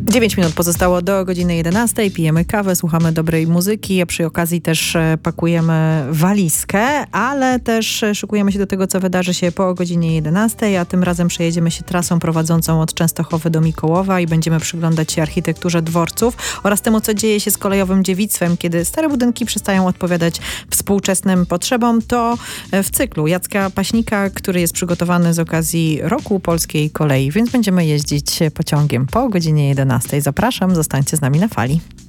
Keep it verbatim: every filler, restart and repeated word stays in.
dziewięć minut pozostało do godziny jedenastej. Pijemy kawę, słuchamy dobrej muzyki, a przy okazji też pakujemy walizkę, ale też szykujemy się do tego, co wydarzy się po godzinie jedenastej, a tym razem przejedziemy się trasą prowadzącą od Częstochowy do Mikołowa i będziemy przyglądać się architekturze dworców oraz temu, co dzieje się z kolejowym dziewictwem, kiedy stare budynki przestają odpowiadać współczesnym potrzebom. To w cyklu Jacka Paśnika, który jest przygotowany z okazji Roku Polskiej Kolei, więc będziemy jeździć pociągiem po godzinie jedenastej. Zapraszam, zostańcie z nami na fali.